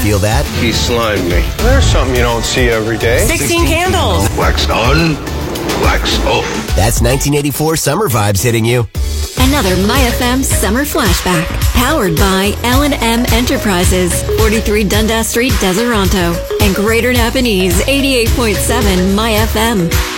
Feel that? He slimed me. There's something you don't see every day. 16 candles. Wax on, wax off. That's 1984 summer vibes hitting you. Another MyFM summer flashback. Powered by L&M Enterprises, 43 Dundas Street, Deseronto. And Greater Napanese, 88.7 MyFM.